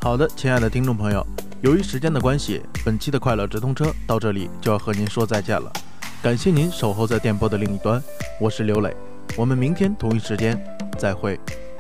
好的，亲爱的听众朋友，由于时间的关系，本期的快乐直通车到这里就要和您说再见了。感谢您守候在电波的另一端，我是刘磊，我们明天同一时间再会。